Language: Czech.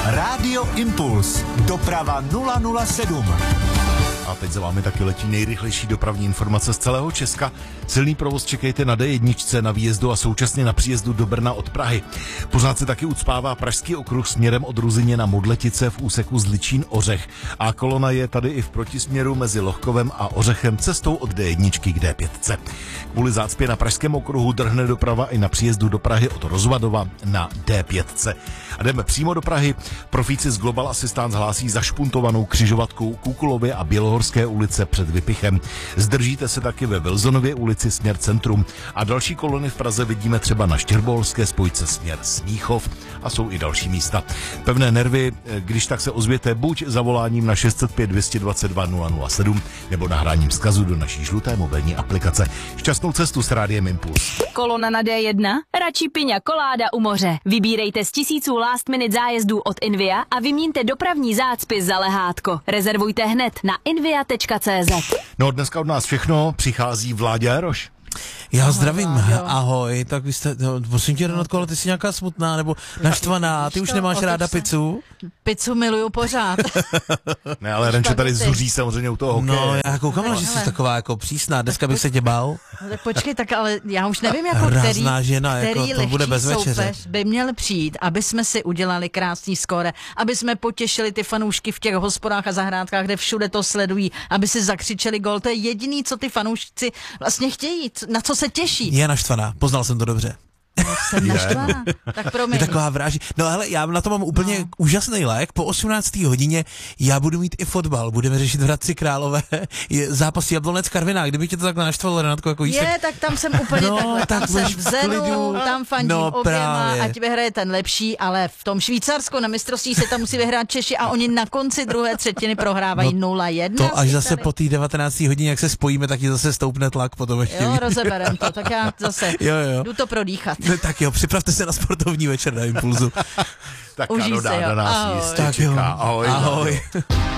Rádio Impuls. Doprava 007. A teď za vámi taky letí nejrychlejší dopravní informace z celého Česka. Silný provoz čekejte na D1 na výjezdu a současně na příjezdu do Brna od Prahy. Pořád se taky ucpává Pražský okruh směrem od Ruzyně na Modletice v úseku Zličín Ořech. A kolona je tady i v protisměru mezi Lohkovem a Ořechem cestou od D1 k D5. Kvůli zácpě na Pražském okruhu drhne doprava i na příjezdu do Prahy od Rozvadova na D5. A jdeme přímo do Prahy. Profíci z Global Assistance hlásí zašpuntovanou křižovatkou Kukulově a Bělohorské ulice před Vypichem. Zdržíte se taky ve Vilzonově ulici směr centrum a další kolony v Praze vidíme třeba na Štěrboholské spojce směr Smíchov a jsou i další místa. Pevné nervy, když tak se ozvěte buď zavoláním na 605 222 007 nebo nahráním vzkazu do naší žluté mobilní aplikace. Šťastnou cestu s Rádiem Impuls. Kolona na D1? Radši piňa koláda u moře. Vybírejte z tisíců last minute zájezdů od Invia a vyměňte dopravní zácpy za lehátko. Rezervujte hned na invia.cz. No dneska od nás všechno, přichází Vláďa Jaroš. Já zdravím, ahoj, tak vy jste, prosím tě, Renatko, ale ty jsi nějaká smutná nebo naštvaná, ty už nemáš ráda pizzu? Pizzu miluju pořád. Ne, ale Renčo tady zuří samozřejmě u toho hokeje. No, já koukám, že jsi taková jako přísná, dneska bych se tě bál. No, tak počkej, tak ale já už nevím, jako Rázná žena, který jako to bude bez večeře. soupeř by měl přijít, aby jsme si udělali krásný skóre, aby jsme potěšili ty fanoušky v těch hospodách a zahrádkách, kde všude to sledují, aby si zakřičeli gol. To je jediný, co ty fanoušci vlastně chtějí, na co se těší. Je naštvaná, poznal jsem to dobře. No, jsem naštvaná, tak promiň. Je taková vráží. No hele, já na to mám úplně úžasný lék. Po 18. hodině já budu mít i fotbal. Budeme řešit v Hradci Králové zápas Jablonec Karviná. Kdyby tě to takhle naštvalo, Renatko, jako jístek. Je, tak tam jsem úplně takhle. tak Tam jsem v Zenu, tam fandím oběma, právě. ať vyhraje ten lepší, ale v tom Švýcarsku na mistrovství se tam musí vyhrát Češi a oni na konci druhé třetiny prohrávají 0-1. To až zase po té 19. hodině, jak se spojíme, tak ti zase stoupne tlak potom ještě. Jo, rozeberem to, tak já zase jdu to prodýchat. No, tak jo, připravte se na sportovní večer na Impulzu. Tak Užij ano, se, dá jo. nás Ahoj. jistě čeká. Ahoj. Ahoj.